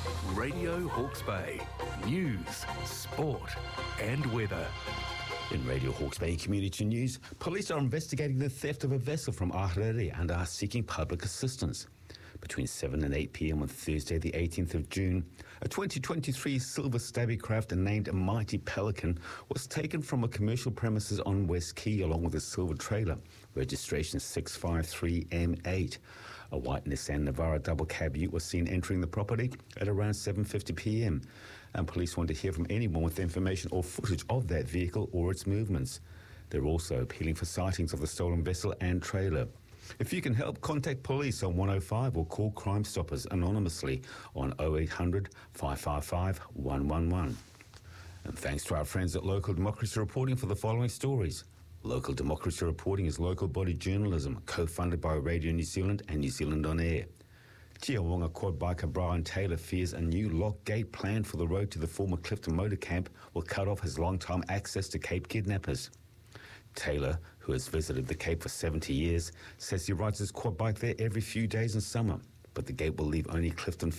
Radio Hawke's Bay. News, sport and weather. In Radio Hawke's Bay Community News, police are investigating the theft of a vessel from Ahuriri and are seeking public assistance. Between 7 and 8 p.m. on Thursday, the 18th of June, a 2023 silver stabby craft named Mighty Pelican was taken from a commercial premises on West Quay along with a silver trailer, registration 653M8. A white Nissan Navara double cab ute was seen entering the property at around 7:50 p.m. and police want to hear from anyone with information or footage of that vehicle or its movements. They're also appealing for sightings of the stolen vessel and trailer. If you can help, contact police on 105 or call Crime Stoppers anonymously on 0800 555 111. And thanks to our friends at Local Democracy Reporting for the following stories. Local Democracy Reporting is local body journalism, co-funded by Radio New Zealand and New Zealand On Air. Chiawonga quad biker Brian Taylor fears a new lock gate planned for the road to the former Clifton Motor Camp will cut off his long-time access to Cape kidnappers. Taylor, who has visited the Cape for 70 years, says he rides his quad bike there every few days in summer, but the gate will leave only Clifton